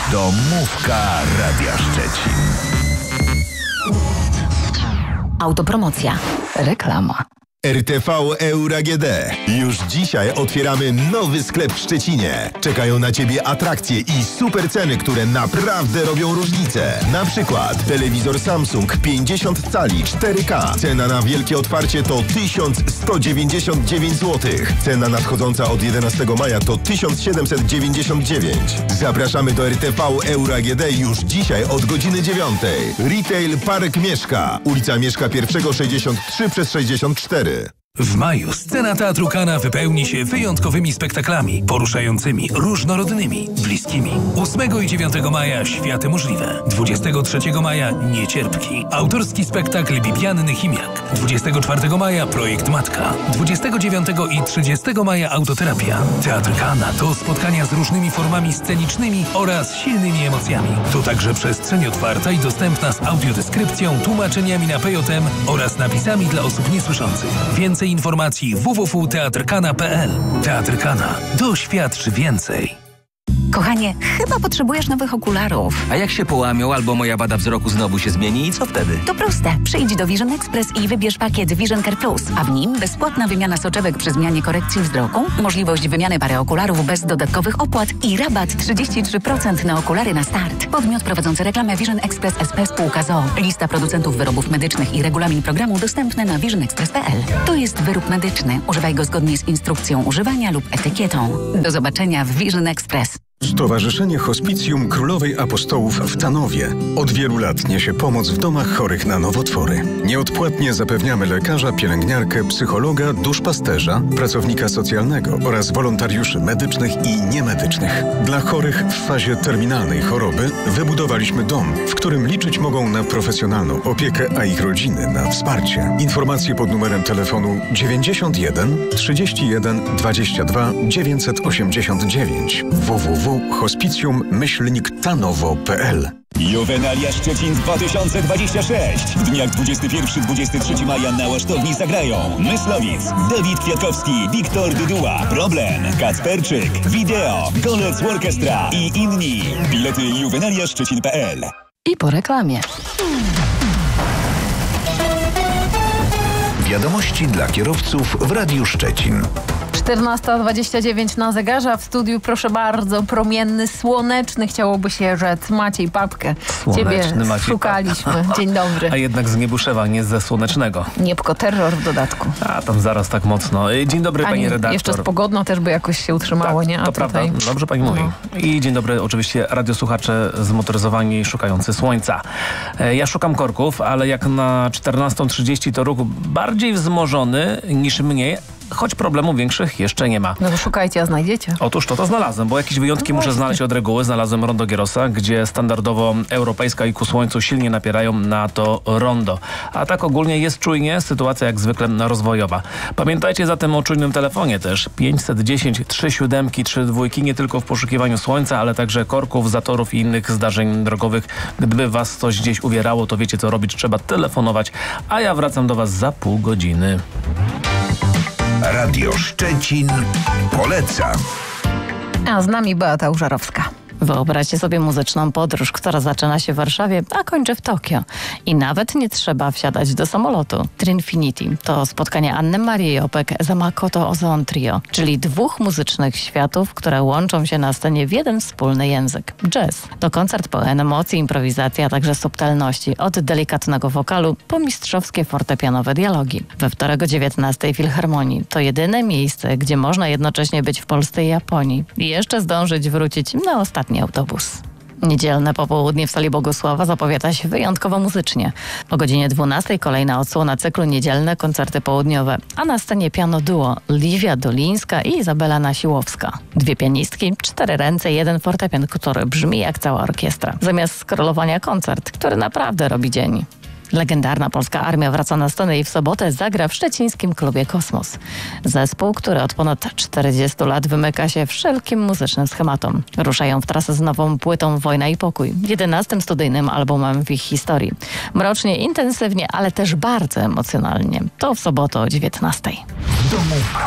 Domówka Radia Szczecin. Autopromocja. Reklama. RTV Euro AGD. Już dzisiaj otwieramy nowy sklep w Szczecinie. Czekają na Ciebie atrakcje i super ceny, które naprawdę robią różnicę. Na przykład telewizor Samsung 50 cali 4K. Cena na wielkie otwarcie to 1199 zł. Cena nadchodząca od 11 maja to 1799. Zapraszamy do RTV Euro AGD już dzisiaj od godziny 9. Retail Park Mieszka. Ulica Mieszka I 63/64. W maju scena Teatru Kana wypełni się wyjątkowymi spektaklami, poruszającymi, różnorodnymi, bliskimi. 8 i 9 maja Światy Możliwe. 23 maja Niecierpki. Autorski spektakl Bibianny Chimiak. 24 maja Projekt Matka. 29 i 30 maja Autoterapia. Teatr Kana to spotkania z różnymi formami scenicznymi oraz silnymi emocjami. To także przestrzeń otwarta i dostępna z audiodeskrypcją, tłumaczeniami na PJM oraz napisami dla osób niesłyszących. Więcej informacji www.teatrkana.pl. Teatr Kana. Doświadcz więcej. Kochanie, chyba potrzebujesz nowych okularów. A jak się połamią albo moja wada wzroku znowu się zmieni i co wtedy? To proste. Przyjdź do Vision Express i wybierz pakiet Vision Care Plus, a w nim bezpłatna wymiana soczewek przy zmianie korekcji wzroku, możliwość wymiany pary okularów bez dodatkowych opłat i rabat 33% na okulary na start. Podmiot prowadzący reklamę Vision Express SP spółka z o.o. Lista producentów wyrobów medycznych i regulamin programu dostępne na visionexpress.pl. To jest wyrób medyczny. Używaj go zgodnie z instrukcją używania lub etykietą. Do zobaczenia w Vision Express. Stowarzyszenie Hospicjum Królowej Apostołów w Tanowie od wielu lat niesie pomoc w domach chorych na nowotwory. Nieodpłatnie zapewniamy lekarza, pielęgniarkę, psychologa, duszpasterza, pracownika socjalnego oraz wolontariuszy medycznych i niemedycznych. Dla chorych w fazie terminalnej choroby wybudowaliśmy dom, w którym liczyć mogą na profesjonalną opiekę, a ich rodziny na wsparcie. Informacje pod numerem telefonu 91 31 22 989 www.hospicjum-tanowo.pl. Juwenalia Szczecin 2026. W dniach 21-23 maja na Łasztowni zagrają Myslowic, Dawid Kwiatkowski, Wiktor Dyduła, Problem, Kacperczyk, Wideo, Golec Orchestra i inni. Bilety juwenaliaszczecin.pl. I po reklamie. Wiadomości dla kierowców w Radiu Szczecin. 14:29 na zegarze, a w studiu proszę bardzo, promienny, słoneczny, chciałoby się rzec, Maciej Papkę. Ciebie szukaliśmy. Dzień dobry. A jednak z Niebuszewa, nie ze Słonecznego. Niebko, terror w dodatku. A tam zaraz tak mocno. Dzień dobry, pani redaktor. Jeszcze z pogodno też by jakoś się utrzymało, tak, nie? A to tutaj... prawda, dobrze pani mówi. I dzień dobry oczywiście radiosłuchacze zmotoryzowani szukający słońca. Ja szukam korków, ale jak na 14:30 to ruch bardziej wzmożony niż mniej, choć problemów większych jeszcze nie ma. No to szukajcie, a znajdziecie. Otóż to znalazłem, bo jakieś wyjątki muszę znaleźć od reguły. Znalazłem rondo Gierosa, gdzie standardowo europejska i ku słońcu silnie napierają na to rondo. A tak ogólnie jest czujnie, sytuacja jak zwykle rozwojowa. Pamiętajcie zatem o czujnym telefonie też. 510 37 32 nie tylko w poszukiwaniu słońca, ale także korków, zatorów i innych zdarzeń drogowych. Gdyby was coś gdzieś uwierało, to wiecie co robić, trzeba telefonować, a ja wracam do was za pół godziny. Radio Szczecin poleca. A z nami Beata Użarowska. Wyobraźcie sobie muzyczną podróż, która zaczyna się w Warszawie, a kończy w Tokio. I nawet nie trzeba wsiadać do samolotu. Trinfinity to spotkanie Anny Marii Jopek z Makoto Ozone Trio, czyli dwóch muzycznych światów, które łączą się na scenie w jeden wspólny język. Jazz. To koncert pełen emocji, improwizacji, a także subtelności. Od delikatnego wokalu po mistrzowskie fortepianowe dialogi. We wtorek o 19:00 Filharmonii. To jedyne miejsce, gdzie można jednocześnie być w Polsce i Japonii. I jeszcze zdążyć wrócić na ostatni autobus. Niedzielne popołudnie w sali Bogusława zapowiada się wyjątkowo muzycznie. O godzinie 12:00 kolejna odsłona cyklu Niedzielne koncerty południowe, a na scenie piano duo Liwia Dolińska i Izabela Nasiłowska. Dwie pianistki, 4 ręce i 1 fortepian, który brzmi jak cała orkiestra. Zamiast skrolowania koncert, który naprawdę robi dzień. Legendarna polska armia wraca na scenę i w sobotę zagra w szczecińskim klubie Kosmos. Zespół, który od ponad 40 lat wymyka się wszelkim muzycznym schematom. Ruszają w trasę z nową płytą Wojna i Pokój, 11. studyjnym albumem w ich historii. Mrocznie, intensywnie, ale też bardzo emocjonalnie. To w sobotę o 19:00. Domówka.